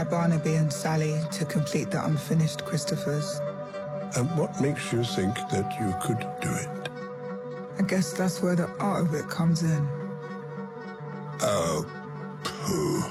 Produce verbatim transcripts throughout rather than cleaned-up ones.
Barnaby and Sally to complete the unfinished Christophers. And what makes you think that you could do it? I guess that's where the art of it comes in. Oh, pooh.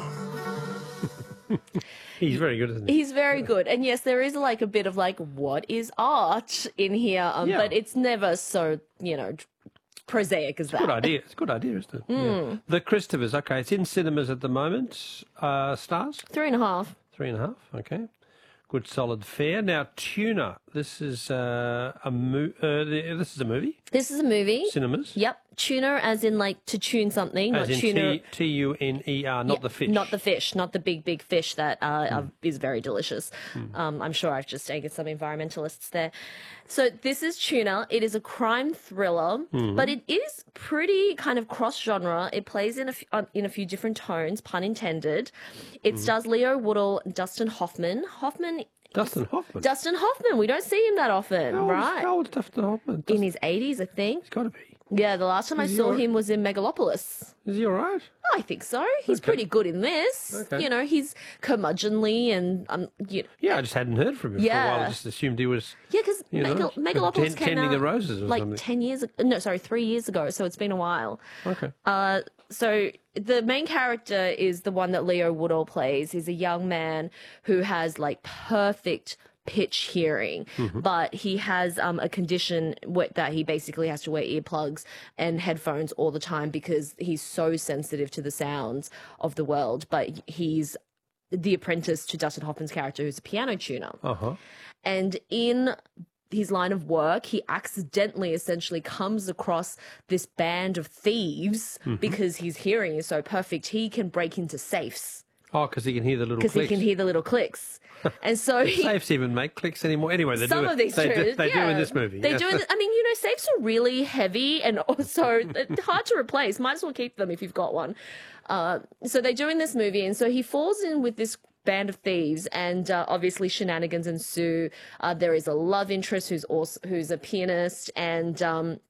He's very good, isn't he? He's very good. And yes, there is like a bit of like, what is art in here? Um, Yeah. But it's never so, you know, prosaic as that. Good idea. It's a good idea, isn't it? Yeah. The Christophers. Okay, it's in cinemas at the moment. Uh, stars? Three and a half. Three and a half. Okay. Good solid fare. Now, Tuna. This is uh, a mo- uh, this is a movie. This is a movie. Cinemas. Yep. Tuna as in like to tune something, As not in tuna. T T U N E R, not Yeah, the fish. Not the fish, not the big, big fish that uh, uh, is very delicious. Um, I'm sure I've just taken some environmentalists there. So this is Tuna. It is a crime thriller, but it is pretty kind of cross-genre. It plays in a, f- uh, in a few different tones, pun intended. It stars Leo Woodall and Dustin Hoffman. Hoffman... Dustin Hoffman. Dustin Hoffman. We don't see him that often, How old is- right? How old is Dustin Hoffman? In Dustin, his eighties, I think. he's got to be. Yeah, the last time I Is he saw all right? him was in Megalopolis. Is he all right? I think so. He's pretty good in this. Okay. You know, he's curmudgeonly and um, you Yeah, I just hadn't heard from him for a Yeah. while. I just assumed he was. yeah, because You know, Megal- Megalopolis tend- came tending out the roses or like something. ten years. ago. No, sorry, three years ago. So it's been a while. Okay. Uh, so the main character is the one that Leo Woodall plays. He's a young man who has like perfect pitch hearing, Mm-hmm. but he has um, a condition wh- that he basically has to wear earplugs and headphones all the time because he's so sensitive to the sounds of the world. But he's the apprentice to Dustin Hoffman's character, who's a piano tuner. Uh huh. And in his line of work, he accidentally essentially comes across this band of thieves Mm-hmm. because his hearing is so perfect. He can break into safes Oh, because he can hear the little because he clicks. can hear the little clicks. And so he, Safes even make clicks anymore. Anyway, they some do it. of these they do, do, they yeah. do in this movie. They yeah. do. In, I mean, you know, safes are really heavy and also hard to replace. Might as well keep them if you've got one. Uh, so they do in this movie, and so he falls in with this band of thieves, and uh, obviously shenanigans ensue. Uh, there is a love interest who's also who's a pianist, and um,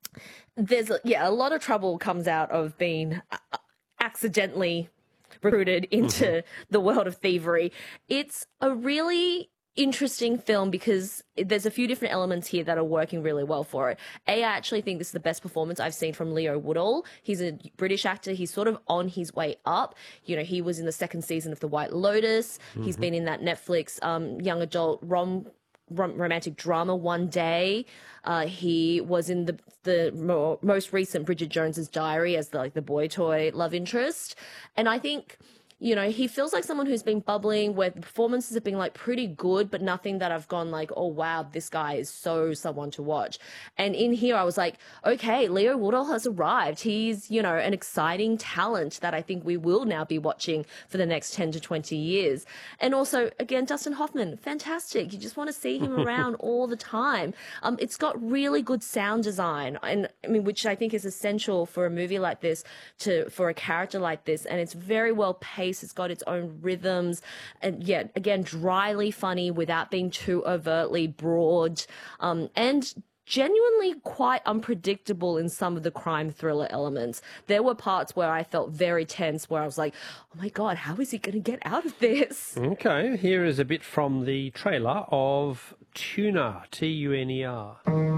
there's a, yeah, a lot of trouble comes out of being uh, accidentally recruited into Mm-hmm. the world of thievery. It's a really interesting film because there's a few different elements here that are working really well for it. A, I actually think this is the best performance I've seen from Leo Woodall. He's a British actor. He's sort of on his way up. You know, he was in the second season of The White Lotus. He's been in that Netflix um, young adult rom rom- romantic drama One Day. Uh, he was in the the mo- most recent Bridget Jones's Diary as the, like the boy toy love interest. And I think, you know, he feels like someone who's been bubbling, where the performances have been like pretty good, but nothing that I've gone like, oh wow, this guy is so someone to watch. And in here, I was like, okay, Leo Woodall has arrived. He's, you know, an exciting talent that I think we will now be watching for the next ten to twenty years. And also, again, Dustin Hoffman, fantastic. You just want to see him around all the time. Um, it's got really good sound design, and I mean, which I think is essential for a movie like this, to for a character like this, and it's very well paced. It's got its own rhythms, and yeah, again, dryly funny without being too overtly broad, um, and genuinely quite unpredictable in some of the crime thriller elements. There were parts where I felt very tense, where I was like, oh my God, how is he going to get out of this? Okay, here is a bit from the trailer of Tuna, T U N E R.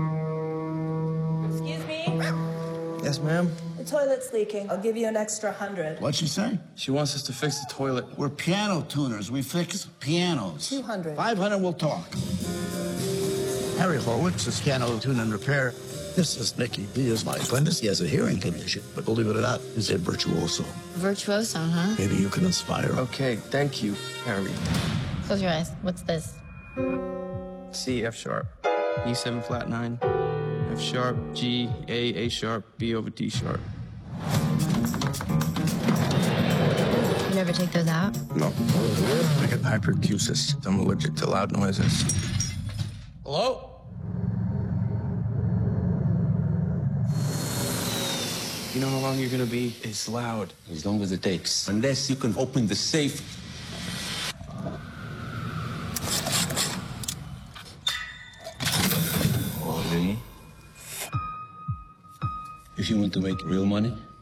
Excuse me? Yes, ma'am? The toilet's leaking. I'll give you an extra hundred. What'd she say? She wants us to fix the toilet. We're piano tuners. We fix pianos. Two hundred. Five hundred, we'll talk. Harry Horwitz is piano tune and repair. This is Nicky. He is my apprentice. He has a hearing condition, but believe it or not, he's a virtuoso. Virtuoso, huh? Maybe you can inspire him. Okay, thank you, Harry. Close your eyes. What's this? C, F sharp. E seven flat nine. F sharp, G, A, A sharp, B over D sharp. You never take those out? No. I get hyperacusis. I'm allergic to loud noises. Hello? You know how long you're gonna be? It's loud. As long as it takes. Unless you can open the safe. Oh, really? If you want to make real money,